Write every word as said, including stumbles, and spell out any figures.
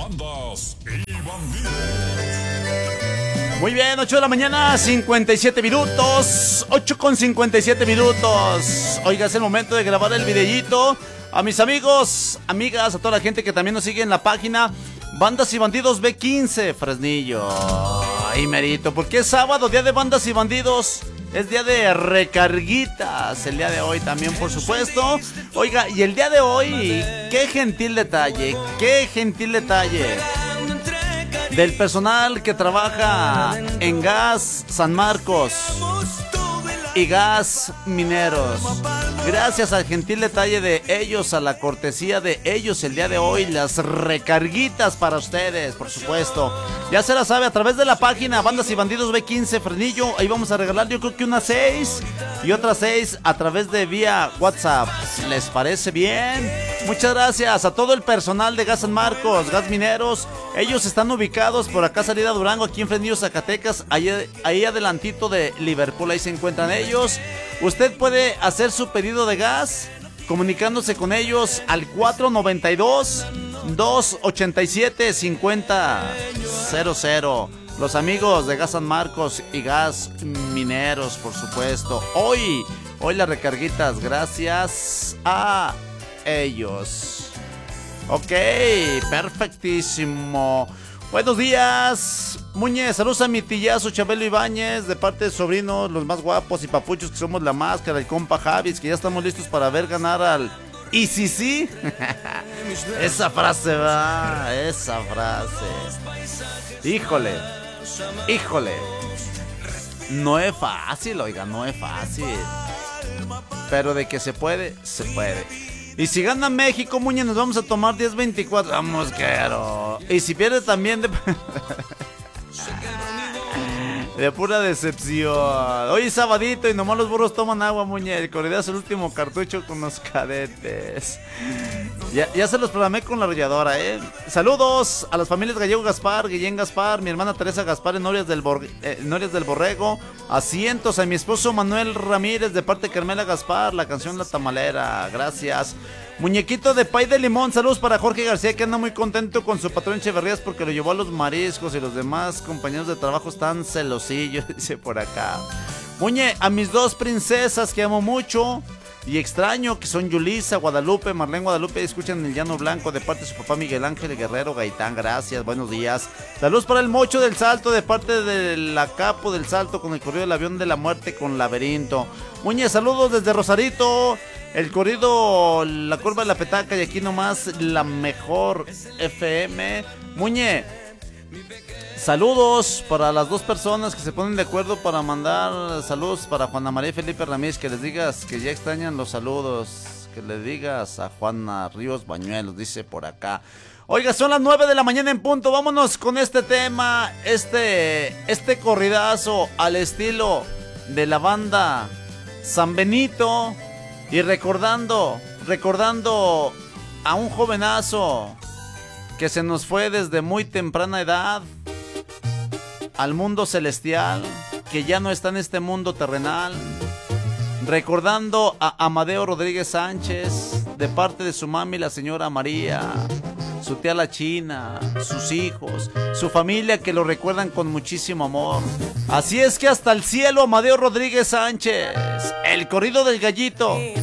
Bandas y bandidos. Muy bien, ocho de la mañana, cincuenta y siete minutos. ocho con cincuenta y siete minutos. Oiga, es el momento de grabar el videíto. A mis amigos, amigas, a toda la gente que también nos sigue en la página Bandas y Bandidos B quince, Fresnillo. Ay, merito, porque es sábado, día de Bandas y Bandidos. Es día de recarguitas, el día de hoy también, por supuesto. Oiga, y el día de hoy, qué gentil detalle, qué gentil detalle del personal que trabaja en Gas San Marcos y Gas Mineros. Gracias al gentil detalle de ellos, a la cortesía de ellos el día de hoy, las recarguitas para ustedes, por supuesto. Ya se la sabe, a través de la página Bandas y Bandidos B quince, Frenillo, ahí vamos a regalar yo creo que unas seis y otras seis a través de vía WhatsApp. ¿Les parece bien? Muchas gracias a todo el personal de Gas San Marcos, Gas Mineros. Ellos están ubicados por acá, salida Durango, aquí en Frenillo, Zacatecas, ahí, ahí adelantito de Liverpool, ahí se encuentran ellos. Usted puede hacer su pedido de gas comunicándose con ellos al cuatro noventa y dos, dos ochenta y siete, cincuenta cero cero. Los amigos de Gas San Marcos y Gas Mineros, por supuesto. Hoy, hoy las recarguitas gracias a ellos. Ok, perfectísimo. Buenos días, Muñez, saludos a mi tillazo Chabelo Ibáñez, de parte de sobrinos, los más guapos y papuchos que somos la máscara, el compa Javis, que ya estamos listos para ver ganar al... ¿Y si sí? Esa frase va, esa frase. Híjole, híjole. No es fácil, oiga, no es fácil. Pero de que se puede, se puede. Y si gana México, Muñe, nos vamos a tomar diez veinticuatro. Vamos, quiero. Y si pierde también de... de pura decepción. Hoy es sabadito y nomás los burros toman agua, Muñe. El corridazo es el último cartucho con los cadetes. Ya, ya se los programé con la arrolladora, ¿eh? Saludos a las familias Gallego Gaspar, Guillén Gaspar, mi hermana Teresa Gaspar en Norias del, Bor eh, Norias del Borrego. Asientos a mi esposo Manuel Ramírez de parte de Carmela Gaspar, la canción La Tamalera. Gracias. Muñequito de pay de limón, saludos para Jorge García, que anda muy contento con su patrón Echeverrías porque lo llevó a los mariscos y los demás compañeros de trabajo están celosillos, dice por acá. Muñe, a mis dos princesas que amo mucho y extraño, que son Yulisa, Guadalupe, Marlene Guadalupe, escuchan el Llano Blanco de parte de su papá Miguel Ángel Guerrero Gaitán, gracias, buenos días. Saludos para el Mocho del Salto de parte de la Capo del Salto con el corrido del avión de la muerte con Laberinto. Muñe, saludos desde Rosarito. El corrido, la curva de la petaca y aquí nomás la mejor F M. Muñe, saludos para las dos personas que se ponen de acuerdo para mandar saludos para Juana María y Felipe Ramírez. Que les digas que ya extrañan los saludos. Que le digas a Juana Ríos Bañuelos, dice por acá. Oiga, son las nueve de la mañana en punto. Vámonos con este tema, este, este corridazo al estilo de la banda San Benito. Y recordando, recordando a un jovenazo que se nos fue desde muy temprana edad al mundo celestial, que ya no está en este mundo terrenal. Recordando a Amadeo Rodríguez Sánchez, de parte de su mami, la señora María, su tía la China, sus hijos, su familia que lo recuerdan con muchísimo amor. Así es que hasta el cielo, Amadeo Rodríguez Sánchez, el corrido del gallito.